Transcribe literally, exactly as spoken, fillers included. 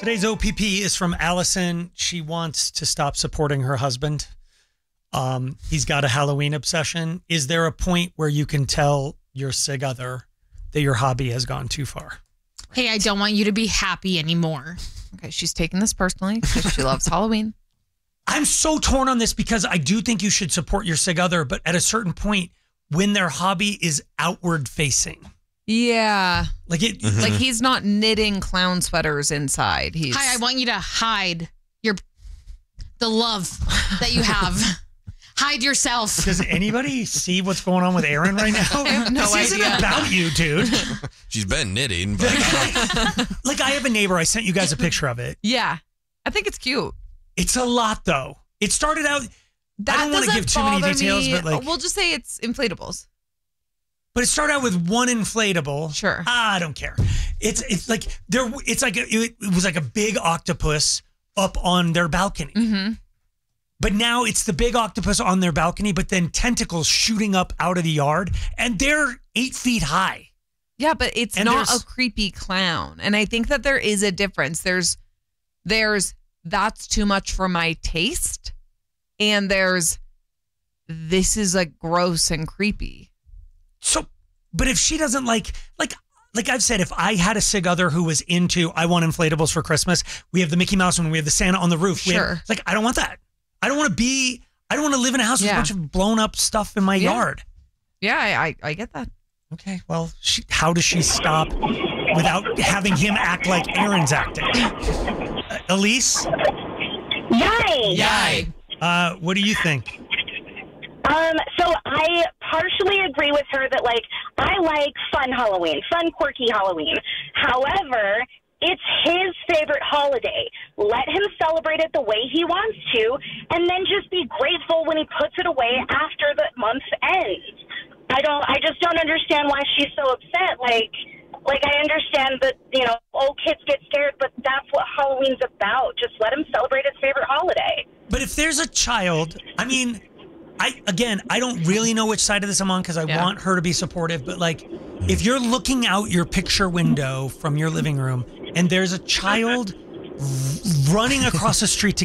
Today's O P P is from Allison. She wants to stop supporting her husband. Um, he's got a Halloween obsession. Is there a point where you can tell your sig other that your hobby has gone too far? Hey, I don't want you to be happy anymore. Okay, she's taking this personally because she loves Halloween. I'm so torn on this because I do think you should support your sig other, but at a certain point, when their hobby is outward facing. Yeah. Like it, mm-hmm. like he's not knitting clown sweaters inside. He's Hi, I want you to hide your the love that you have. Hide yourself. Does anybody see what's going on with Erin right now? I have no this idea. isn't about you, dude. She's been knitting. But Like I have a neighbor. I sent you guys a picture of it. Yeah. I think it's cute. It's a lot though. It started out. That I don't want to doesn't give too many bother details, me. but like, We'll just say it's inflatables. but it started out with one inflatable. Sure. Ah, I don't care. It's it's like there. It's like a, it, it was like a big octopus up on their balcony. Mm-hmm. But now it's the big octopus on their balcony, but then tentacles shooting up out of the yard, and they're eight feet high. Yeah, but it's And not there's- a creepy clown. And I think that there is a difference. There's there's that's too much for my taste. And there's this is like gross and creepy. So, but if she doesn't like, like, like I've said, if I had a sig other who was into, I want inflatables for Christmas. We have the Mickey Mouse one. We have the Santa on the roof. We have- Sure. like, I don't want that. I don't want to be, I don't want to live in a house with Yeah. a bunch of blown up stuff in my Yeah. yard. Yeah, I I, I get that. Okay. Well, she, how does she stop without having him act like Erin's acting? Uh, Elise? Yay! Yay. Uh, what do you think? Um, so I partially agree with her that, like, I like fun Halloween, fun, quirky Halloween. However, it's his favorite holiday. Let him celebrate it the way he wants to, and then just be grateful when he puts it away after the month ends. I don't, I just don't understand why she's so upset. Like, like I understand that, you know, old kids get scared, but that's what Halloween's about. Just let him celebrate his favorite holiday. But if there's a child, I mean, I again, I don't really know which side of this I'm on because I Yeah. want her to be supportive. But like, if you're looking out your picture window from your living room and there's a child r- running across the street to